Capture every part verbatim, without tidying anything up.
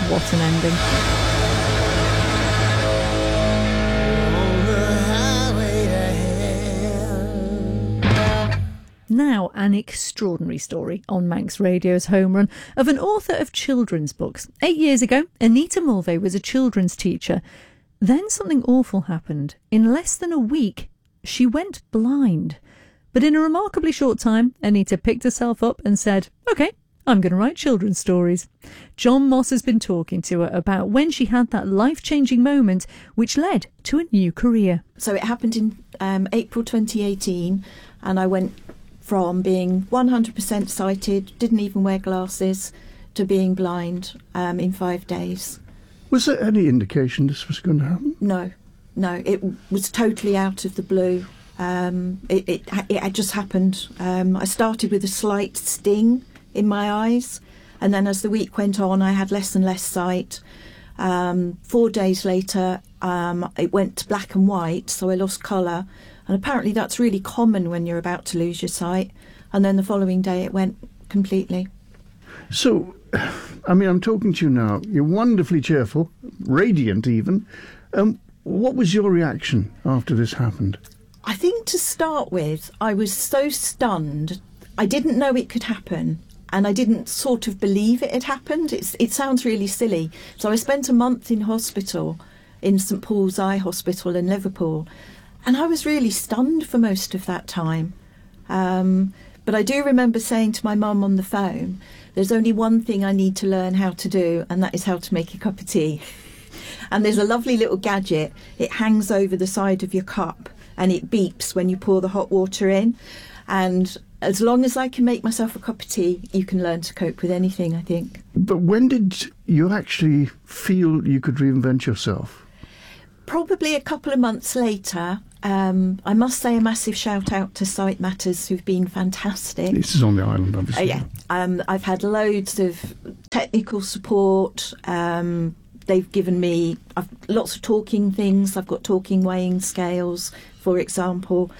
What an ending. Now, an extraordinary story on Manx Radio's Home Run of an author of children's books. Eight years ago, Anita Mulvey was a children's teacher. Then something awful happened. In less than a week, she went blind. But in a remarkably short time, Anita picked herself up and said, OK, I'm going to write children's stories. John Moss has been talking to her about when she had that life-changing moment which led to a new career. So it happened in um, April twenty eighteen, and I went from being one hundred percent sighted, didn't even wear glasses, to being blind um, in five days. Was there any indication this was going to happen? No, no, it was totally out of the blue. Um, it, it, it had just happened. Um, I started with a slight sting in my eyes, and then as the week went on, I had less and less sight. Um, four days later, um, it went to black and white, so I lost colour. And apparently that's really common when you're about to lose your sight. And then the following day it went completely. So, I mean, I'm talking to you now. You're wonderfully cheerful, radiant even. Um, what was your reaction after this happened? I think to start with, I was so stunned. I didn't know it could happen. And I didn't sort of believe it had happened. It's, it sounds really silly. So I spent a month in hospital, in St Paul's Eye Hospital in Liverpool. And I was really stunned for most of that time. Um, but I do remember saying to my mum on the phone, there's only one thing I need to learn how to do, and that is how to make a cup of tea. And there's a lovely little gadget. It hangs over the side of your cup and it beeps when you pour the hot water in. And as long as I can make myself a cup of tea, you can learn to cope with anything, I think. But when did you actually feel you could reinvent yourself? Probably a couple of months later. Um, I must say a massive shout out to Sight Matters, who've been fantastic. This is on the island, obviously. Uh, yeah, um, I've had loads of technical support. Um, they've given me I've, lots of talking things. I've got talking weighing scales, for example,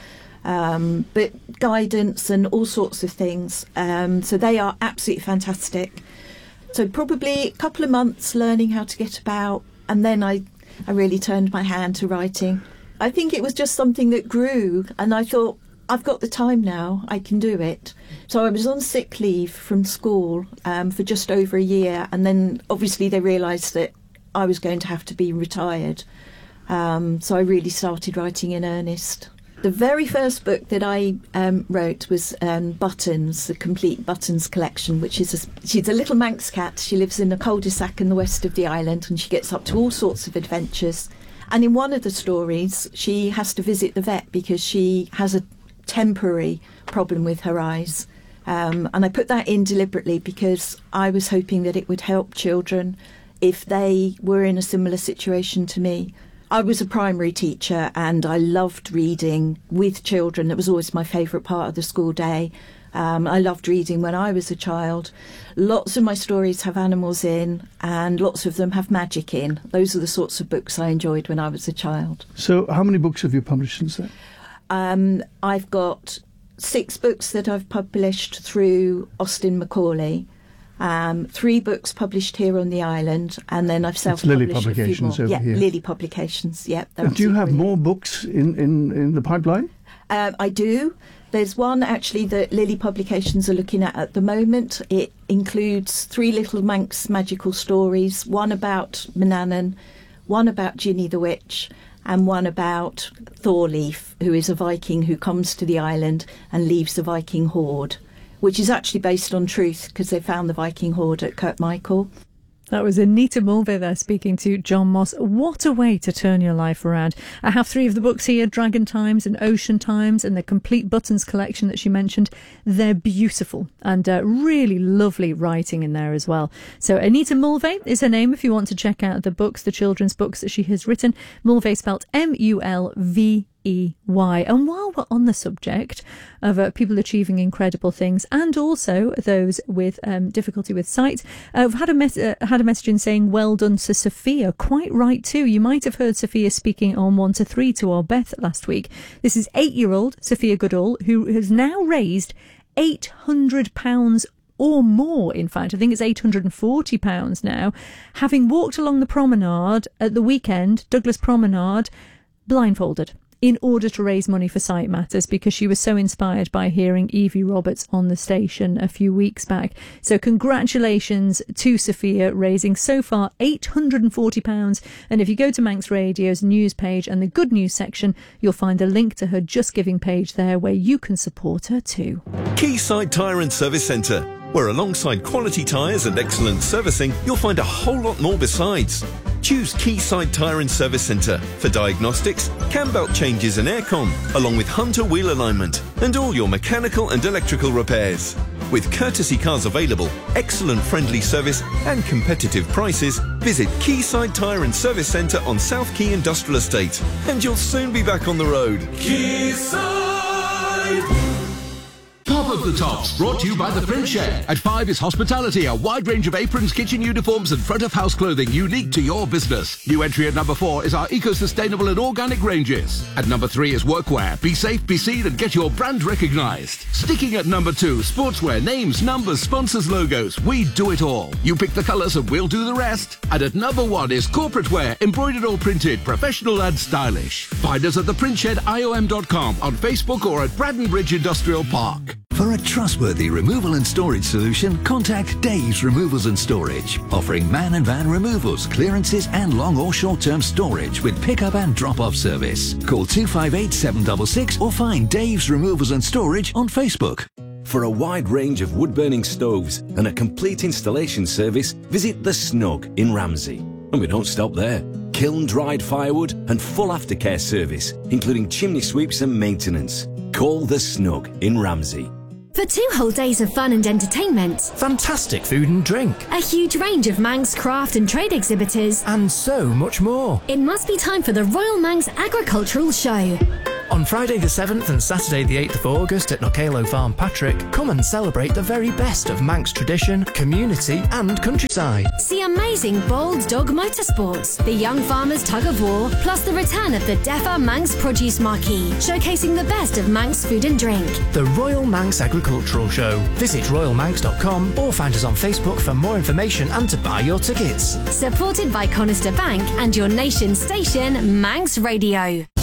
um, but guidance and all sorts of things. Um, so they are absolutely fantastic. So probably a couple of months learning how to get about, and then I, I really turned my hand to writing. I think it was just something that grew, and I thought, I've got the time now, I can do it. So I was on sick leave from school um, for just over a year, and then obviously they realised that I was going to have to be retired. Um, so I really started writing in earnest. The very first book that I um, wrote was um, Buttons, the complete Buttons collection, which is a, she's a little Manx cat. She lives in a cul-de-sac in the west of the island, and she gets up to all sorts of adventures. And in one of the stories, she has to visit the vet because she has a temporary problem with her eyes. Um, and I put that in deliberately because I was hoping that it would help children if they were in a similar situation to me. I was a primary teacher and I loved reading with children. It was always my favourite part of the school day. Um, I loved reading when I was a child. Lots of my stories have animals in, and lots of them have magic in. Those are the sorts of books I enjoyed when I was a child. So how many books have you published since then? Um, I've got six books that I've published through Austin Macaulay, um, three books published here on the island, and then I've self-published Lily Publications a few more. over yeah, here. Lily Publications, yeah. And do you have brilliant. more books in, in, in the pipeline? Um, I do. There's one actually that Lily Publications are looking at at the moment. It includes three little Manx magical stories, one about Manannan, one about Ginny the Witch, and one about Thorleif, who is a Viking who comes to the island and leaves the Viking hoard, which is actually based on truth because they found the Viking hoard at Kirkmichael. That was Anita Mulvey there speaking to John Moss. What a way to turn your life around. I have three of the books here, Dragon Times and Ocean Times, and the complete Buttons collection that she mentioned. They're beautiful and uh, really lovely writing in there as well. So Anita Mulvey is her name if you want to check out the books, the children's books that she has written. Mulvey spelt M U L V E Y. And while we're on the subject of uh, people achieving incredible things, and also those with um, difficulty with sight, uh, I've had a, mes- uh, had a message in saying, well done to Sophia. Quite right too. You might have heard Sophia speaking on one to three to our Beth last week. This is eight-year-old Sophia Goodall, who has now raised eight hundred pounds or more, in fact. I think it's eight hundred forty pounds now. Having walked along the promenade at the weekend, Douglas Promenade, blindfolded, in order to raise money for Sight Matters, because she was so inspired by hearing Evie Roberts on the station a few weeks back. So congratulations to Sophia, raising so far eight hundred forty pounds. And if you go to Manx Radio's news page and the good news section, you'll find a link to her Just Giving page there where you can support her too. Quayside Tyre and Service Centre, where alongside quality tyres and excellent servicing, you'll find a whole lot more besides. Choose Quayside Tyre and Service Centre for diagnostics, cam belt changes and aircon, along with Hunter wheel alignment and all your mechanical and electrical repairs. With courtesy cars available, excellent friendly service and competitive prices, visit Quayside Tyre and Service Centre on South Quay Industrial Estate and you'll soon be back on the road. Quayside! Top of the Tops, brought to you by The Print Shed. At five is hospitality, a wide range of aprons, kitchen uniforms and front-of-house clothing unique to your business. New entry at number four is our eco-sustainable and organic ranges. At number three is workwear. Be safe, be seen and get your brand recognised. Sticking at number two, sportswear, names, numbers, sponsors, logos. We do it all. You pick the colours and we'll do the rest. And at number one is corporate wear, embroidered or printed, professional and stylish. Find us at the print shed I O M dot com, on Facebook or at Braddon Bridge Industrial Park. For a trustworthy removal and storage solution, contact Dave's Removals and Storage, offering man and van removals, clearances and long or short-term storage with pick-up and drop-off service. Call two five eight, seven six six or find Dave's Removals and Storage on Facebook. For a wide range of wood-burning stoves and a complete installation service, visit The Snug in Ramsey. And we don't stop there. Kiln-dried firewood and full aftercare service, including chimney sweeps and maintenance. Call The Snug in Ramsey. For two whole days of fun and entertainment, fantastic food and drink, a huge range of Manx craft and trade exhibitors, and so much more, it must be time for the Royal Manx Agricultural Show. On Friday the seventh and Saturday the eighth of August at Knockalo Farm Patrick, come and celebrate the very best of Manx tradition, community and countryside. See amazing bold dog motorsports, the Young Farmers Tug of War, plus the return of the DEFA Manx Produce Marquee, showcasing the best of Manx food and drink. The Royal Manx Agricultural Show. Visit royal manx dot com or find us on Facebook for more information and to buy your tickets. Supported by Conister Bank and your nation station, Manx Radio.